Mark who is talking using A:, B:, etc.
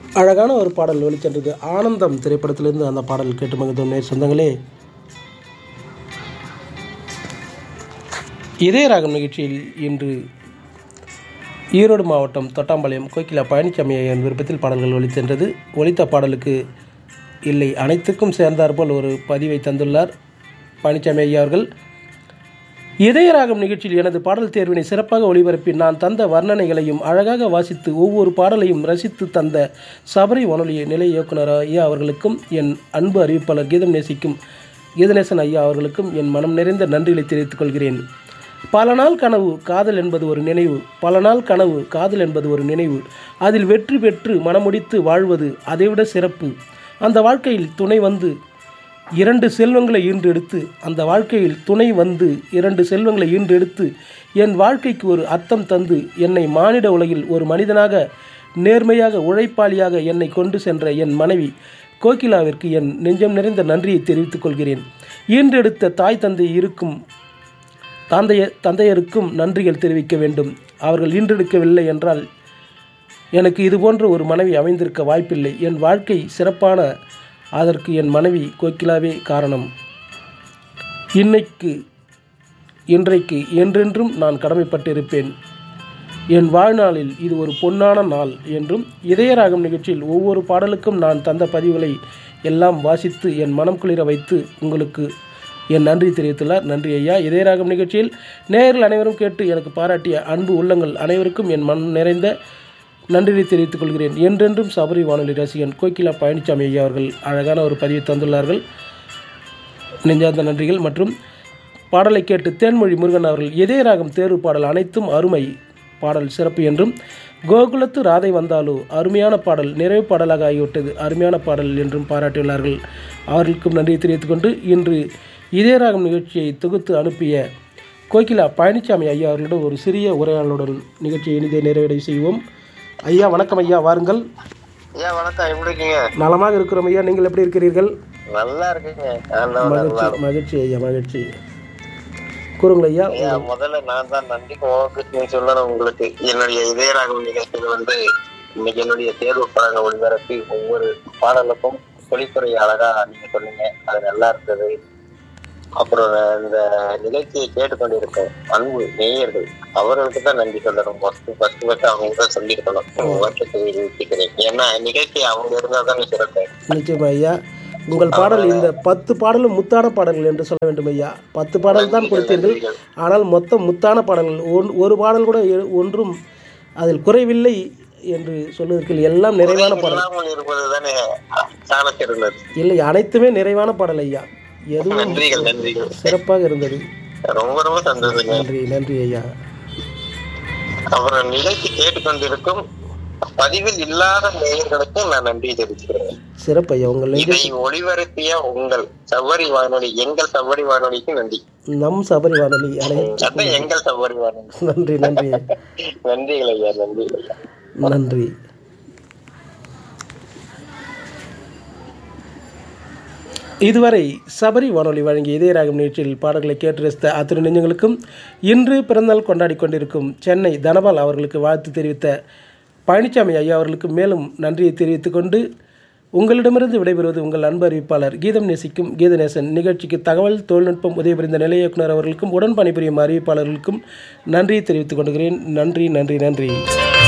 A: அழகான ஒரு பாடல் வெளிச்சென்றது. ஆனந்தம் திரைப்படத்திலிருந்து அந்த பாடல் கேட்டு மகிழ்ந்தோம். சொந்தங்களே, இதய ராகம் நிகழ்ச்சியில் இன்று ஈரோடு மாவட்டம் தொட்டாம்பாளையம் கோகிலா பழனிசாமி ஐயன் விருப்பத்தில் பாடல்கள் ஒலிச்சென்றது. ஒலித்த பாடலுக்கு இல்லை அனைத்துக்கும் சேர்ந்தாற்போல் ஒரு பதிவை தந்துள்ளார் பழனிசாமி ஐயா அவர்கள். இதய ராகம் நிகழ்ச்சியில் எனது பாடல் தேர்வினை சிறப்பாக ஒளிபரப்பி நான் தந்த வர்ணனைகளையும் அழகாக வாசித்து ஒவ்வொரு பாடலையும் ரசித்து தந்த சபரி வானொலி நிலைய இயக்குனர் ஐயா அவர்களுக்கும் என் அன்பு அறிவிப்பாளர் கீதநேசன் ஐயா அவர்களுக்கும் என் மனம் நிறைந்த நன்றிகளை தெரிவித்துக் கொள்கிறேன். பல நாள் கனவு காதல் என்பது ஒரு நினைவு, பல நாள் கனவு காதல் என்பது ஒரு நினைவு, அதில் வெற்றி பெற்று மனமுடித்து வாழ்வது அதைவிட சிறப்பு. அந்த வாழ்க்கையில் துணை வந்து இரண்டு செல்வங்களை ஈன்றெடுத்து அந்த வாழ்க்கையில் துணை வந்து இரண்டு செல்வங்களை ஈன்றெடுத்து என் வாழ்க்கைக்கு ஒரு அர்த்தம் தந்து என்னை மானிட உலகில் ஒரு மனிதனாக நேர்மையாக உழைப்பாளியாக என்னை கொண்டு சென்ற என் மனைவி கோகிலாவிற்கு என் நெஞ்சம் நிறைந்த நன்றியை தெரிவித்துக் கொள்கிறேன். ஈன்றெடுத்த தாய் தந்தையருக்கும் நன்றிகள் தெரிவிக்க வேண்டும். அவர்கள் ஈன்றெடுக்கவில்லை என்றால் எனக்கு இதுபோன்ற ஒரு மனைவி அமைந்திருக்க வாய்ப்பில்லை. என் வாழ்க்கை சிறப்பான அதற்கு என் மனைவி கோகிலாவே காரணம். இன்றைக்கு என்றென்றும் நான் கடமைப்பட்டிருப்பேன். என் வாழ்நாளில் இது ஒரு பொன்னான நாள் என்றும். இதயராகம் நிகழ்ச்சியில் ஒவ்வொரு பாடலுக்கும் நான் தந்த பதிவுகளை எல்லாம் வாசித்து என் மனம் குளிர வைத்து உங்களுக்கு என் நன்றி தெரிவித்துள்ளார். நன்றி ஐயா. இதயராகம் நிகழ்ச்சியில் நேயர்கள் அனைவரும் கேட்டு எனக்கு பாராட்டிய அன்பு உள்ளங்கள் அனைவருக்கும் என் மனம் நிறைந்த நன்றியை தெரிவித்துக் கொள்கிறேன். என்றென்றும் சபரி வானொலி ரசிகன் கோகிலா பழனிசாமி ஐயா அவர்கள் அழகான ஒரு பதிவை தந்துள்ளார்கள். நெஞ்சார்ந்த நன்றிகள். மற்றும் பாடலை கேட்டு தேன்மொழி முருகன் அவர்கள் இதயராகம் தேர்வு பாடல் அனைத்தும் அருமை, பாடல் சிறப்பு என்றும், கோகுலத்து ராதை வந்தாலோ அருமையான பாடல், நிறைவு பாடலாக ஆகிவிட்டது, அருமையான பாடல் என்றும் பாராட்டியுள்ளார்கள். அவர்களுக்கும் நன்றியை தெரிவித்துக் கொண்டு இன்று இதயராகம் நிகழ்ச்சியை தொகுத்து அனுப்பிய கோகிலா பழனிசாமி ஐயா அவர்களிடம் ஒரு சிறிய உரையாடலுடன் நிகழ்ச்சியை இனிதே நிறைவடை செய்வோம். ஐயா வணக்கம். ஐயா வாருங்கள்.
B: ஐயா வணக்கம். எப்படி இருக்கீங்க?
A: நலமாக இருக்கிறோம் ஐயா. நீங்கள் எப்படி இருக்கிறீர்கள்?
B: நல்லா இருக்கீங்க.
A: மகிழ்ச்சி ஐயா, மகிழ்ச்சி. கூறுங்கள் ஐயா.
B: முதல்ல நான் தான் நன்றி சொல்லணும் உங்களுக்கு. என்னுடைய இதயராகம் நிகழ்ச்சியில் இன்னைக்கு என்னுடைய தேர்வு படங்கள் ஒளிபரப்பி ஒவ்வொரு பாடலுக்கும் ஒளித்துறை அழகா நீங்க சொன்னீங்க, அது நல்லா இருந்தது. அப்புறம் இந்த நிகழ்ச்சியை கேட்டுக்கொண்டிருக்கோம் அன்பு நேயர்கள், அவர்களுக்கு தான் நன்றி சொல்லணும். ஃபர்ஸ்ட் அவங்க தான் சொல்லியிருக்கணும். ஏன்னா நிகழ்ச்சி அவங்க இருந்தா தானே சிறப்பு.
A: நிச்சயமா ஐயா. உங்கள் பாடல் இந்த 10 பாடலும் முத்தான பாடல்கள் என்று சொல்ல வேண்டும் ஐயா. 10 பாடல் தான் கொடுத்தீர்கள், ஆனால் மொத்தம் முத்தான பாடல்கள். ஒரு பாடல் கூட ஒன்றும் அதில் குறைவில்லை என்று சொல்லுவதற்கு எல்லாம் நிறைவான பாடல் இல்லை, அனைத்துமே நிறைவான பாடல் ஐயா. எதுவும் சிறப்பாக இருந்தது.
B: ரொம்ப ரொம்ப சந்தோஷம்.
A: நன்றி நன்றி ஐயா.
B: அப்புறம் நிகழ்ச்சி கேட்டுக்கொண்டிருக்கும் பதிவில் இல்லாத நேயர்களுக்கும் நான் நன்றி தெரிவிக்கிறேன்.
A: சிறப்பு ஐயா.
B: இதை ஒளிபரப்பிய உங்கள் சபரி வானொலி, எங்கள் சபரி வானொலிக்கு நன்றி.
A: நம் சபரி வானொலி
B: எங்கள் சபரி வானொலி.
A: நன்றி நன்றி
B: நன்றிகள் ஐயா. நன்றிகள் ஐயா.
A: நன்றி. இதுவரை சபரி வானொலி வழங்கிய இதயராகம் நிகழ்ச்சியில் பாடல்களை கேட்டு ரசித்த அத்தனை நெஞ்சங்களுக்கும் இன்று பிறந்தநாள் கொண்டாடி கொண்டிருக்கும் சென்னை தனபால் அவர்களுக்கு வாழ்த்து தெரிவித்த பழனிசாமி ஐயா அவர்களுக்கு மேலும் நன்றியை தெரிவித்துக் கொண்டு உங்களிடமிருந்து விடைபெறுவது உங்கள் அன்பு அறிவிப்பாளர் கீதநேசன். நிகழ்ச்சிக்கு தகவல் தொழில்நுட்பம் உதவி புரிந்த நிலைய இயக்குனர் அவர்களுக்கும் உடன் பணிபுரியும் அறிவிப்பாளர்களுக்கும் நன்றியை தெரிவித்துக் கொள்கிறேன். நன்றி நன்றி நன்றி.